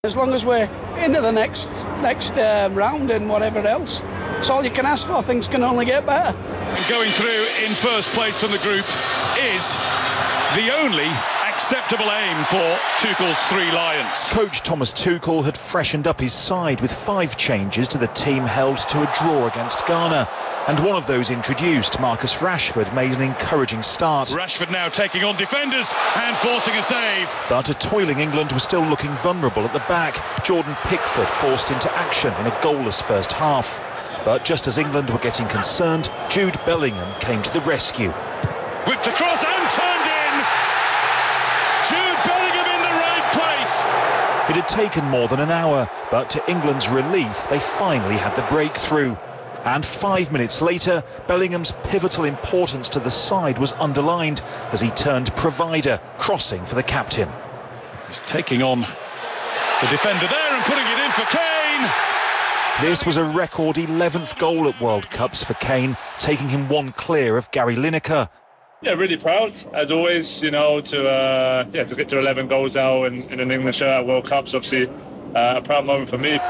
As long as we're into the next round and whatever else, it's all you can ask for. Things can only get better. And going through in first place from the group is the only acceptable aim for Tuchel's Three Lions. Coach Thomas Tuchel had freshened up his side with 5 changes to the team held to a draw against Ghana. And one of those introduced, Marcus Rashford, made an encouraging start. Rashford now taking on defenders and forcing a save. But a toiling England was still looking vulnerable at the back. Jordan Pickford forced into action in a goalless first half. But just as England were getting concerned, Jude Bellingham came to the rescue. Whipped across and turned in. Jude Bellingham in the right place. It had taken more than an hour, but to England's relief, they finally had the breakthrough. And 5 minutes later, Bellingham's pivotal importance to the side was underlined as he turned provider, crossing for the captain. He's taking on the defender there and putting it in for Kane. This was a record 11th goal at World Cups for Kane, taking him 1 clear of Gary Lineker. Yeah, really proud, as always, you know, to get to 11 goals now in an England shirt at World Cups. Obviously, a proud moment for me.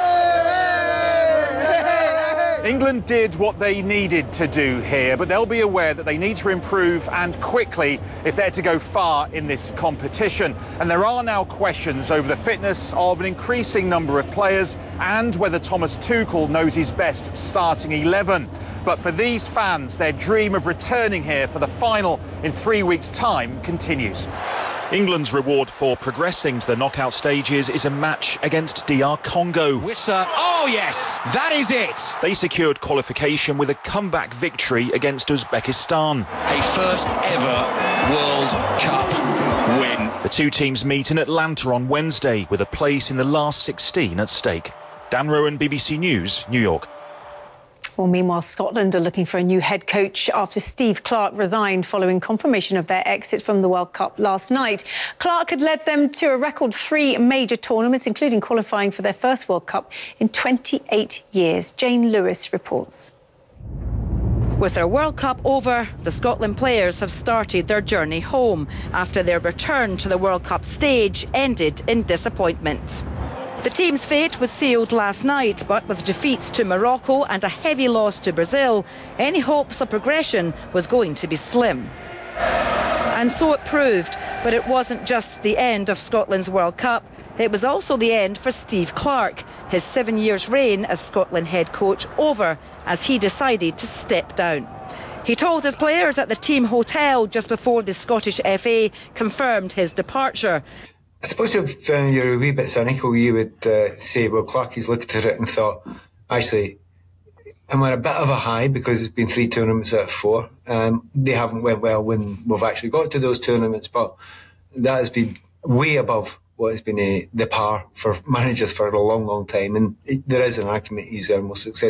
England did what they needed to do here, but they'll be aware that they need to improve and quickly if they're to go far in this competition. And there are now questions over the fitness of an increasing number of players and whether Thomas Tuchel knows his best starting 11. But for these fans, their dream of returning here for the final in 3 weeks' time continues. England's reward for progressing to the knockout stages is a match against DR Congo. Wissa, oh yes, that is it! They secured qualification with a comeback victory against Uzbekistan. A first ever World Cup win. The 2 teams meet in Atlanta on Wednesday with a place in the last 16 at stake. Dan Rowan, BBC News, New York. Well, meanwhile, Scotland are looking for a new head coach after Steve Clarke resigned following confirmation of their exit from the World Cup last night. Clarke had led them to a record 3 major tournaments, including qualifying for their first World Cup in 28 years. Jane Lewis reports. With their World Cup over, the Scotland players have started their journey home after their return to the World Cup stage ended in disappointment. The team's fate was sealed last night, but with defeats to Morocco and a heavy loss to Brazil, any hopes of progression was going to be slim. And so it proved, but it wasn't just the end of Scotland's World Cup, it was also the end for Steve Clarke, his 7 years reign as Scotland head coach over as he decided to step down. He told his players at the team hotel just before the Scottish FA confirmed his departure. I suppose if you're a wee bit cynical, you would say, well, Clarkie's looked at it and thought, actually, I'm on a bit of a high because it's been 3 tournaments out of 4. They haven't went well when we've actually got to those tournaments, but that has been way above what has been the par for managers for a long, long time. And there is an argument he's our most successful